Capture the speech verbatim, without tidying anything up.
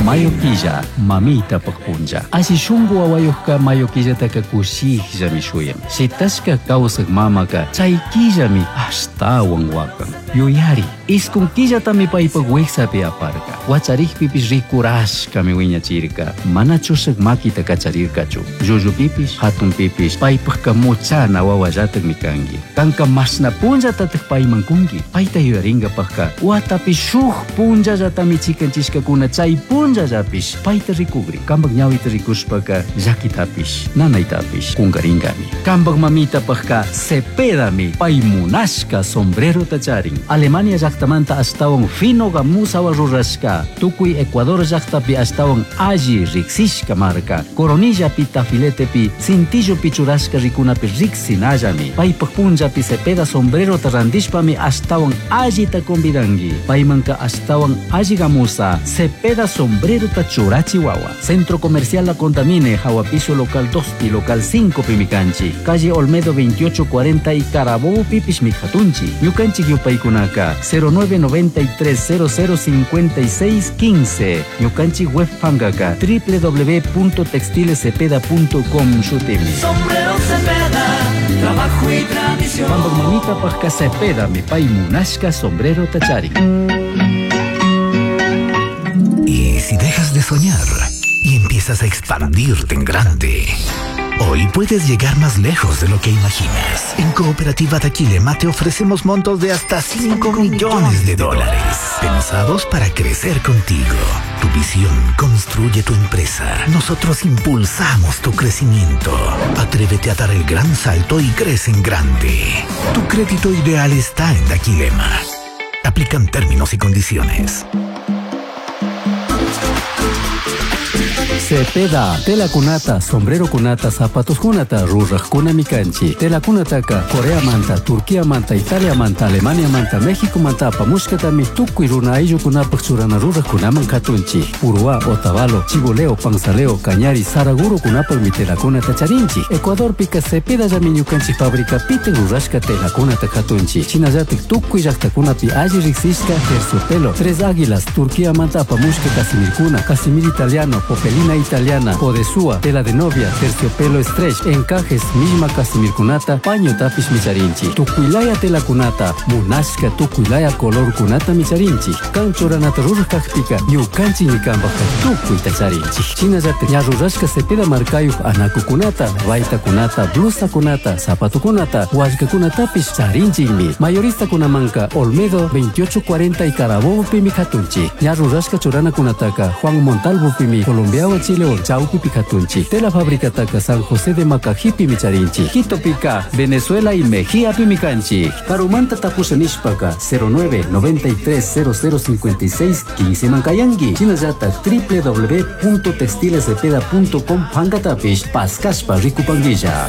Mayo quilla, mamita pagpunja. Asi shungu awayuhka mayo quilla taka kushihja mi shuyam. Si taska kausak mamaka, chay quilla mi ashtawan wakan. Yuyari, iskun quilla tami paipagweksa pi aparka. Wacharik pipis rikurash kami wiña chirka. Mana chusak makita kacharirka chu. Juju pipis, hatun pipis, paipagka muchana wawajatak mi kangi. Kanka masna punja tatak paimangkungi. Paita yuyaringa pagka. Watapi shuh punja jatami chikanchiska kuna chay punja japis. Paita rikugri. Kambag nyawita rikuspaka jakitapis. Nanaitapis. Kungaringami. Kambag mamita pagka sepedami. Paimunashka sombrero tacharing. Alemania llaqtamanta astawan fino gamusawa rurashka. Tukui Ecuador llaqtapi astawan alli riksishka marka. Coronilla pi tafiletepi cintillo pichurashka rikunapi riksinallami. Paypaq punjapi cepeda sombrero tarandishpami astawan alli ta convidangi. Paymanka astawan alli gamusa cepeda sombrero ta churachi wawa. Centro Comercial La Condamine, Jawapiso local dos y local cinco pimicanchi. Calle Olmedo veintiocho cuarenta y Carabobo pipis mijatunchi. Yucanchi yupaykunaka cero nueve noventa y tres cero cero cincuenta y seis quince. Yucanchi web fangaka w w w punto textilecepeda punto com shutimi. Sombrero Cepeda, trabajo y tradición. Pambag mamita pagka Cepeda mi pay munashka sombrero tachari. Y si dejas de soñar y empiezas a expandirte en grande, hoy puedes llegar más lejos de lo que imaginas. En Cooperativa Daquilema te ofrecemos montos de hasta cinco millones de dólares, pensados para crecer contigo. Tu visión construye tu empresa. Nosotros impulsamos tu crecimiento. Atrévete a dar el gran salto y crece en grande. Tu crédito ideal está en Daquilema. Aplican términos y condiciones. Cepeda, tela kunata, sombrero kunata, zapatos kunata, ruraj kuna mikanchi. Tela kunataka, Corea manta, Turquía manta, Italia manta, Alemania manta, México manta, pamushkatami, tukui runa ayllu kunapak churana ruraj kunaman katunchi. Urua, Otavalo, Chiboleo, Panzaleo, Cañari, Saraguro kunapak mi tela kunata charinchi. Ecuador pika Cepeda yaminyukanchi fabrica pite rurashka tela kunata katunchi. Chinayatik tukui llaqtakunapi alli riksishka terciopelo, Tres Águilas, Turquía manta, pamushka casimir kuna, casimir italiano, popelina italiana, podesúa, tela de novia, terciopelo stretch, encajes, misma casimir kunata, paño tapis micharinchi. Tukuilaya tela kunata, munashka tukuilaya color kunata micharinchi. Kanchoranata rurajkakpika, ñukanchi ñikambaka tukui tacharinchi. Chinallate ña rurashka Cepeda markayuq anaku kunata, raita kunata, blusa kunata, zapato kunata, washka kunatapis charinchimi. Mayorista kunamanka, Olmedo veintiocho cuarenta y Carabobo pimi katunchi. Ña rurashka churana kunataka, Juan Montalvo pimi, Colombiawa Chile o Chaupi Picatunchi. Tela fábrica taca San José de Macajipi Micharinchi. Quito Pica, Venezuela y Mejía Pimicanchi. Carumanta Tapusanishpaka cero nueve noventa y tres cero cero cincuenta y seis quince Mancayangi. Chinayata w w w punto textilecepeda punto com Pangatapish Pascaspa Ricupanguilla.